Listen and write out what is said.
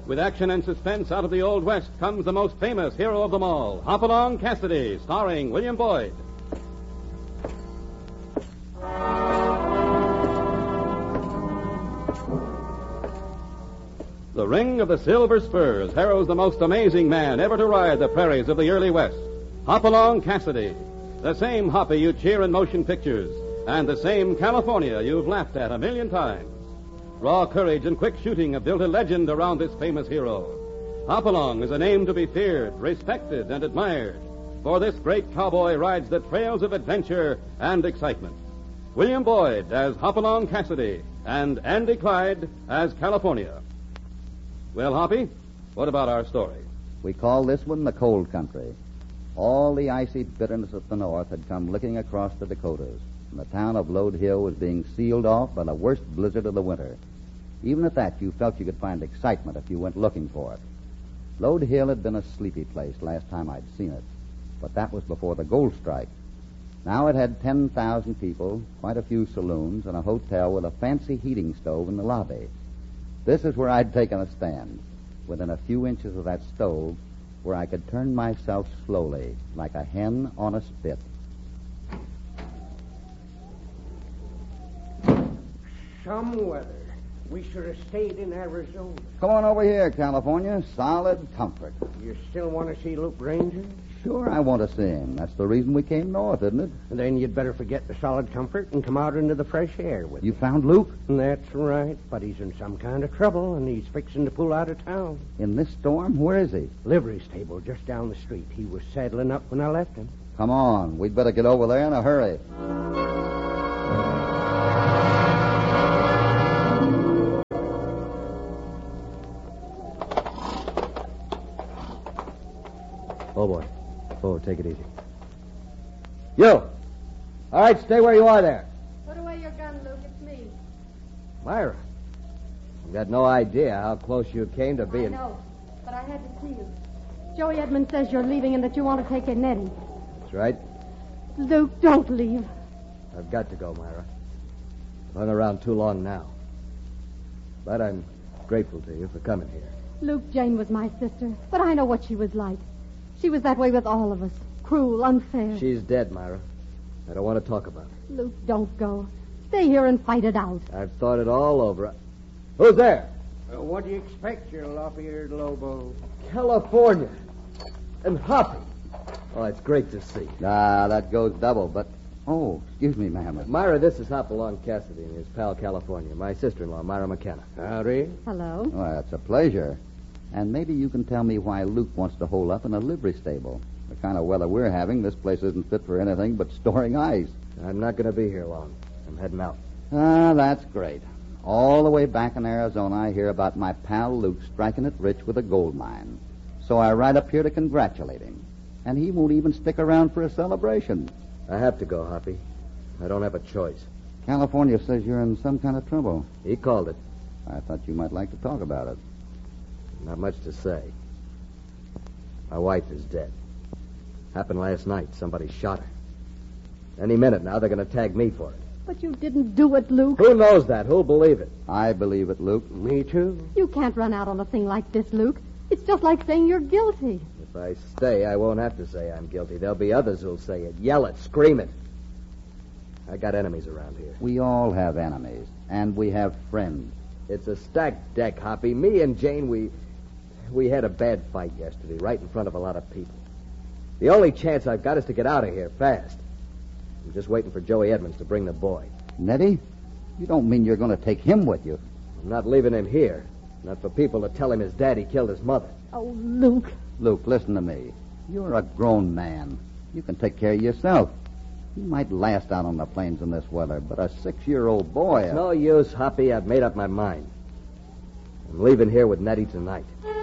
With action and suspense out of the Old West comes the most famous hero of them all, Hopalong Cassidy, starring William Boyd. The Ring of the Silver Spurs heralds the most amazing man ever to ride the prairies of the early West, Hopalong Cassidy. The same Hoppy you cheer in motion pictures, and the same California you've laughed at a million times. Raw courage and quick shooting have built a legend around this famous hero. Hopalong is a name to be feared, respected, and admired, for this great cowboy rides the trails of adventure and excitement. William Boyd as Hopalong Cassidy, and Andy Clyde as California. Well, Hoppy, what about our story? We call this one the Cold Country. All the icy bitterness of the north had come licking across the Dakotas, and the town of Lode Hill was being sealed off by the worst blizzard of the winter. Even at that, you felt you could find excitement if you went looking for it. Lode Hill had been a sleepy place last time I'd seen it, but that was before the gold strike. Now it had 10,000 people, quite a few saloons, and a hotel with a fancy heating stove in the lobby. This is where I'd taken a stand, within a few inches of that stove, where I could turn myself slowly, like a hen on a spit. Some weather. We should have stayed in Arizona. Come on over here, California. Solid comfort. You still want to see Luke Ranger? Sure, I want to see him. That's the reason we came north, isn't it? And then you'd better forget the solid comfort and come out into the fresh air with You found Luke? That's right, but he's in some kind of trouble, and he's fixing to pull out of town. In this storm? Where is he? Livery stable just down the street. He was saddling up when I left him. Come on. We'd better get over there in a hurry. Oh, boy. Oh, take it easy. You! All right, stay where you are there. Put away your gun, Luke. It's me. Myra, I've got no idea how close you came to being... I know, but I had to see you. Joey Edmonds says you're leaving and that you want to take in Nettie. That's right. Luke, don't leave. I've got to go, Myra. I've hung around too long now. But I'm grateful to you for coming here. Luke, Jane was my sister, but I know what she was like. She was that way with all of us. Cruel, unfair. She's dead, Myra. I don't want to talk about her. Luke, don't go. Stay here and fight it out. I've thought it all over. Who's there? What do you expect, you lop-eared Lobo? California. And Hoppy. Oh, it's great to see. That goes double, but... Oh, excuse me, ma'am. Myra, this is Hopalong Cassidy and his pal California, my sister-in-law, Myra McKenna. Howdy. Hello. Well, it's a pleasure. And maybe you can tell me why Luke wants to hole up in a livery stable. The kind of weather we're having, this place isn't fit for anything but storing ice. I'm not going to be here long. I'm heading out. That's great. All the way back in Arizona, I hear about my pal Luke striking it rich with a gold mine. So I ride up here to congratulate him. And he won't even stick around for a celebration. I have to go, Hoppy. I don't have a choice. California says you're in some kind of trouble. He called it. I thought you might like to talk about it. Not much to say. My wife is dead. Happened last night. Somebody shot her. Any minute now, they're going to tag me for it. But you didn't do it, Luke. Who knows that? Who'll believe it? I believe it, Luke. Me too. You can't run out on a thing like this, Luke. It's just like saying you're guilty. If I stay, I won't have to say I'm guilty. There'll be others who'll say it, yell it, scream it. I got enemies around here. We all have enemies, and we have friends. It's a stacked deck, Hoppy. Me and Jane, we had a bad fight yesterday, right in front of a lot of people. The only chance I've got is to get out of here fast. I'm just waiting for Joey Edmonds to bring the boy. Nettie? You don't mean you're going to take him with you? I'm not leaving him here. Not for people to tell him his daddy killed his mother. Oh, Luke. Luke, listen to me. You're a grown man. You can take care of yourself. You might last out on the plains in this weather, but a 6-year-old boy... It's no use, Hoppy. I've made up my mind. I'm leaving here with Nettie tonight.